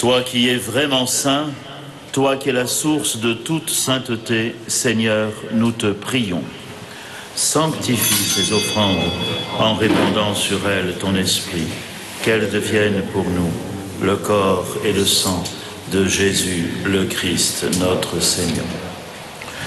Toi qui es vraiment saint, toi qui es la source de toute sainteté, Seigneur, nous te prions. Sanctifie ces offrandes en répandant sur elles ton esprit, qu'elles deviennent pour nous le corps et le sang de Jésus le Christ, notre Seigneur.